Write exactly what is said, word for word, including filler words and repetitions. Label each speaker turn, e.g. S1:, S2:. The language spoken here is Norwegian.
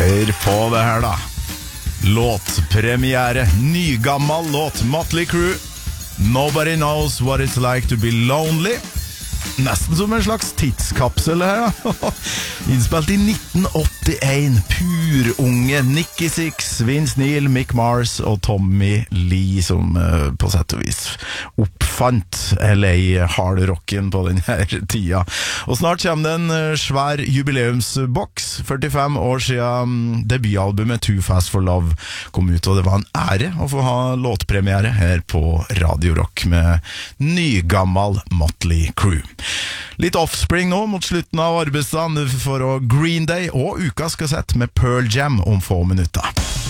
S1: Hør på det her da. Låtpremiere, nygammal låt, Motley Crue. Nobody knows what it's like to be lonely. Nesten som en slags tidskapsel her da. Innspilt i nitten åttien. Purunge Nicky Six, Vince Neil, Mick Mars og Tommy Lee som uh, på sett og vis oppfant L A hardrocken på denne tida. Og snart kommer det en uh, svær jubileumsboks. førtifem år siden um, debutalbumet Too Fast for Love kom ut, og det var en ære å få ha låtpremiere her på Radio Rock med nygammal Motley Crue. Litt Offspring nå mot slutten av arbeidsdagen for å Green Day, og ukas kassett med Pearl Jam om få minutter.